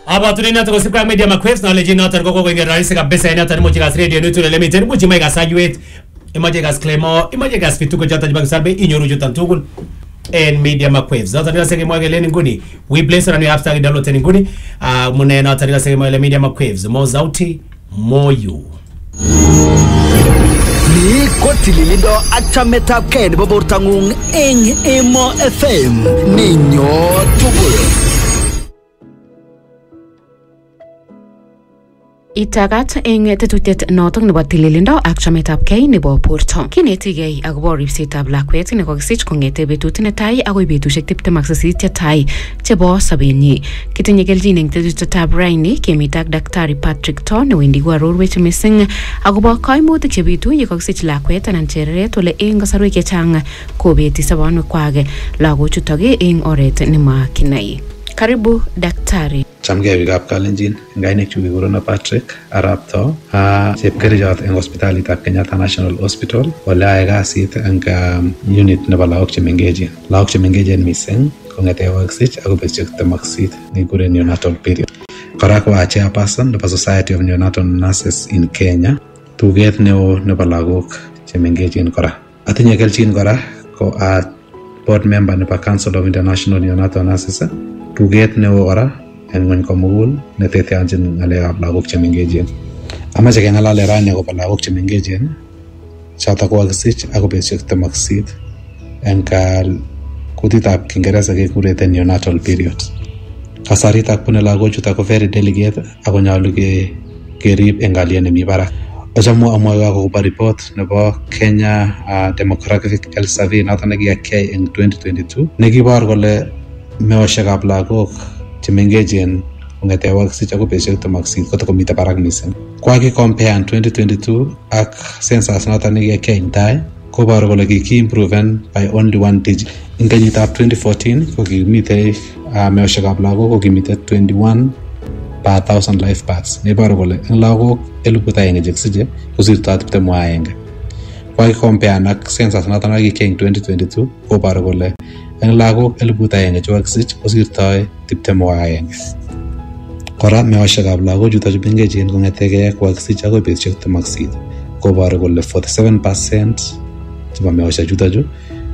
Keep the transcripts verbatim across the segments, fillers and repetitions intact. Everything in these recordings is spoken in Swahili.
Aba tunina to sipka media makwes na leji na tarko ko ngera rise kabisa ina tani mochi gas radio netu le lemiten mochi mai gas ajuet imaje gas claimo imaje gas fituko jata jibang sabe inyoru jutan tugul en media makwes zata nila sege mwage leni nguni we bless na ni after download teni nguni uh, mune na tani sege mwage media makwes mo zauti moyu ni kotililido achametap ked bobortangung eng Emo F M ninyo tugul. Itagat eng tetutiet notok nebo tililindo ak chametabgei nebo borto. Kinetigei akobo ripsetab lakwet ne kokisich kong'ete betut netai akoi betusiek tiptem ak sisit chetai chebo sobenyi. Kitinye kelchin eng tetutietab raini kemit ak Daktari Patrick To newendi koarorwech mising akobo kaimutik chebitu ye kokisich lakwet anan chereret ole eng kasarwek chechang kobeti sobonwekwak lagochutok eng oret nemakinai. Karibu Daktari. Chamgei bikab Kalenjin, ngainek chu kikurono Patrick Arap To, a chepkerichot eng hospitalitab Kenyatta National Hospital, ole ae kasit eng um, unit nebo lagok chemengechen. Lagok chemengechen mising kong'ete kokisich akoi betusiek tiptem ak sisit nekikure neonatal period. Kora ko a chairperson nebo Society of Neonatal Nurses in Kenya, tuget neo nebo lagok chemengechen kora. Atinye kelchin kora ko a board member nebo Council of International Neonatal Nurses, tuget neo kora en ngweny komugul neteteanchin ng'alekab lagok chemengechen. Amache keng'alale rani akobo lagok chemengechen chotok kokakisich akoi betusiek tiptem ak sisit eng kutitab Kingereza kekure neonatal period. Kasaritak bune lagochutok ko very delicate ako nyolu kerib eng kalyet nemi barak. Achamu amwoe akobo report nebo Kenya uh, Demographic Health Survey notok nekiyai eng twenty twenty-two nekibor kole meoshekab lagok chemengechen kong'ete kokisich akoi betusiek tiptem ak sisit kotakomite barak mising. Kwakikompare twenty twenty-two ak census notok nekiyai eng tai koboru kole kikiimproven by only one digit. Eng kenyitab twenty fourteen ko kikimite uh, meoshekab lagok ko kimite twenty-one per thousand life births. Neiboru kole eng lagok eliput agenge chekisiche kosirtoi tiptem ak agenge. Kwakikompare ak census notok nekiyai eng twenty twenty-two koboru kole eng lagok eliput agenge chekakisich kosirtoi tiptem ak agenge. Kora meoshekab lagok chutok chu mengechen kong'etegei kokakisich akoi betusiek tiptem ak sisit koboru kole forty-seven percent chebo meoshek chutok chu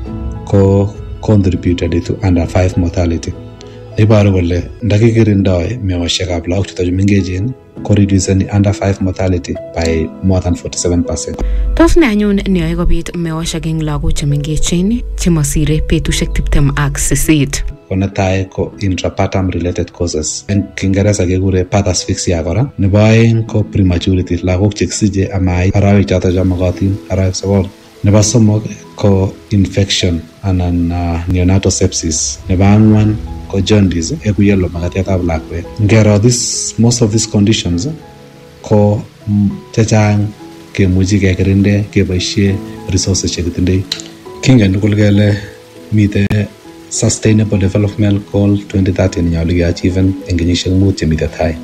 ko contributed to under five mortality. Neiboru kole ndakikirindoi meoshekab lagok chutok chu mengechen ko reduceni under five mortality by more than forty-seven percent. Tos ne anyun neyoe kobit meoshek eng lagok chemengechen chemasire betusiek tiptem ak sisit? Ko netai ko intrapartum related causes. En Kingereza kekure birth asphyxia kora. Nebo aeng ko prematurity, lagok chekisiche amait arawek chotok chemokotin, arawek sokol. Nebo somok ko infection anan uh, neonatal sepsis. Nebo ang'wan ko jaundice, eku yellow makatiatab lakwet. Ngero this most of these conditions ko chechang kemuchi kekirinde keboisie resources chekitindoi. Kingen tugul kele mite sustainable development goal twenty thirty nenyolu keachiven eng kenyisiek mut chemite tai.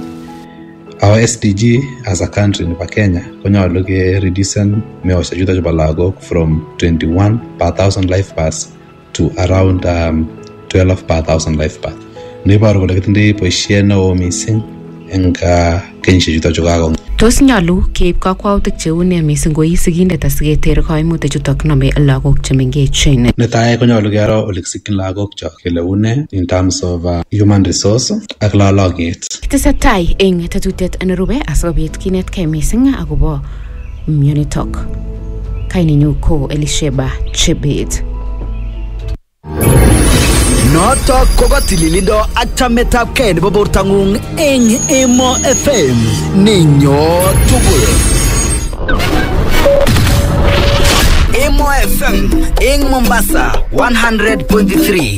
Our S D G as a country nebo Kenya konyolu ke reducen meoshek chutok chebo lagok from twenty-one per thousand life births to around um, twelve per thousand life births. Neiboru kole kitindoi boisiet neo mising eng uh, kenyisiek chutok chu kakong. Tos nyolu keib kakwautik cheu ne mising koi sigindet asiketer kaimutik chutok nome lagok chemengechen? Netai konyolu kero ole kisikyin lagok chok kele une in terms of uh, human resource ak lolokyet. Kitesetai eng tetutiet nerube asikobit kinetkei mising akobo myonitok. Kaininyu ko Elisheba Chebet. Notok ko tililindo ak chametabgei nebo bortang'ung eng Emo F M ninyo tugul. Emo F M eng Mombasa one hundred point three.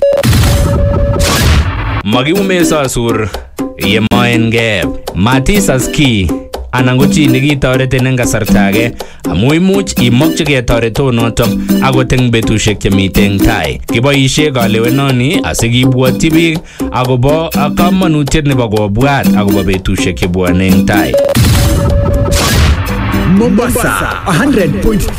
Magiume sasur yemoenge Matisas ki anan ko chi nekitoreten eng kasarta age amu imuch imokchigei toretonotok akot eng betusiek chemiten tai. Kiboisie kalewenoni asikibwotyi biik akobo kamanutiet nebo kobwat akobo betusiek chebwone eng tai. Mombasa one hundred point three.